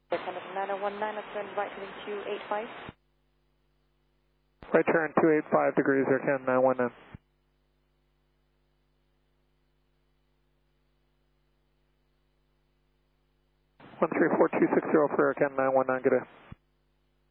Descendant 9019, let's turn right heading 285. Right turn 285 degrees, Air Canada 919. 134260 for Air Canada 919, good day.